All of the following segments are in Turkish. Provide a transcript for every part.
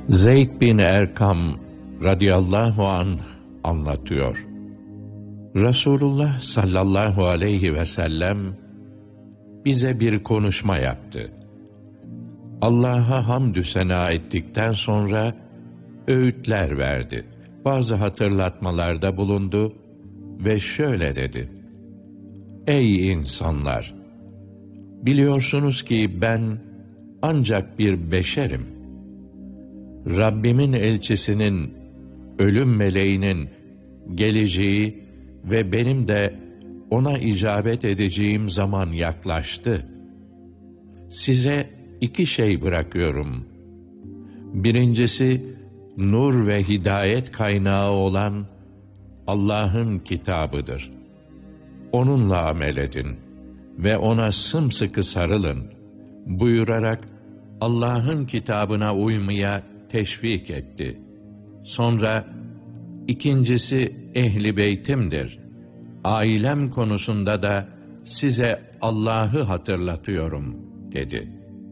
Zeyd bin Erkam radıyallahu anh anlatıyor. Resulullah sallallahu aleyhi ve sellem bize bir konuşma yaptı. Allah'a hamdü sena ettikten sonra öğütler verdi. Bazı hatırlatmalarda bulundu ve şöyle dedi: Ey insanlar! Biliyorsunuz ki ben ancak bir beşerim. Rabbimin elçisinin, ölüm meleğinin geleceği ve benim de ona icabet edeceğim zaman yaklaştı. Size 2 şey bırakıyorum. Birincisi, nur ve hidayet kaynağı olan Allah'ın kitabıdır. Onunla amel edin ve ona sımsıkı sarılın buyurarak Allah'ın kitabına uymaya teşvik etti. Sonra, ikincisi ehli beytimdir. Ailem konusunda da size Allah'ı hatırlatıyorum dedi.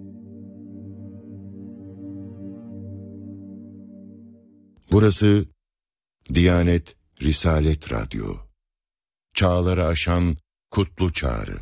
Burası Diyanet Risalet Radyo. Çağları aşan kutlu çağrı.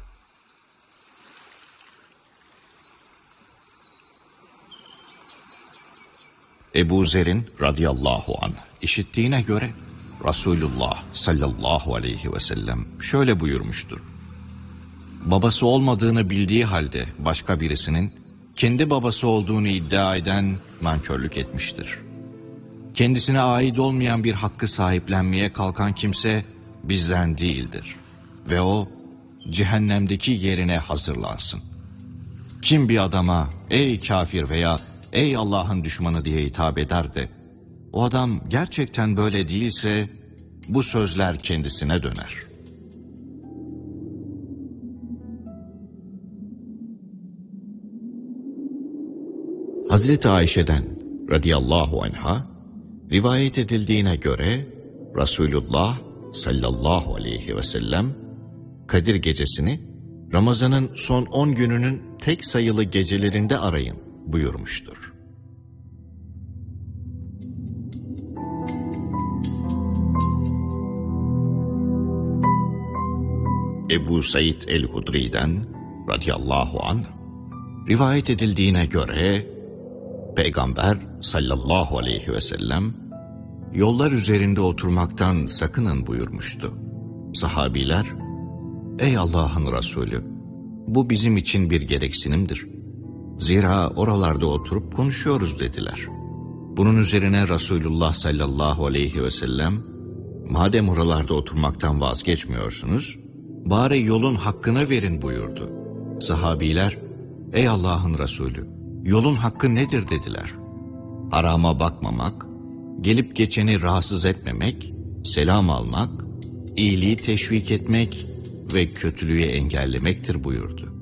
Ebu Zer'in radıyallahu anh işittiğine göre Resulullah sallallahu aleyhi ve sellem şöyle buyurmuştur. Babası olmadığını bildiği halde başka birisinin kendi babası olduğunu iddia eden nankörlük etmiştir. Kendisine ait olmayan bir hakkı sahiplenmeye kalkan kimse bizden değildir. Ve o cehennemdeki yerine hazırlansın. Kim bir adama ey kafir veya ey Allah'ın düşmanı diye hitap eder de o adam gerçekten böyle değilse bu sözler kendisine döner. Hazreti Ayşe'den radıyallahu anha rivayet edildiğine göre Resulullah sallallahu aleyhi ve sellem Kadir gecesini Ramazan'ın son 10 gününün tek sayılı gecelerinde arayın buyurmuştur. Ebu Said el-Hudri'den radıyallahu anh rivayet edildiğine göre Peygamber sallallahu aleyhi ve sellem yollar üzerinde oturmaktan sakının buyurmuştu. Sahabiler, ey Allah'ın Resulü, bu bizim için bir gereksinimdir. Zira oralarda oturup konuşuyoruz dediler. Bunun üzerine Resulullah sallallahu aleyhi ve sellem, madem oralarda oturmaktan vazgeçmiyorsunuz, bari yolun hakkını verin buyurdu. Sahabiler, ey Allah'ın Resulü, yolun hakkı nedir dediler. Harama bakmamak, gelip geçeni rahatsız etmemek, selam almak, iyiliği teşvik etmek ve kötülüğü engellemektir buyurdu.